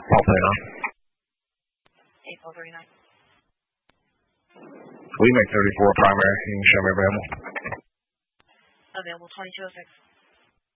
Paul Payne. 8439. We make 34 primary. You can show me available. Available 2206.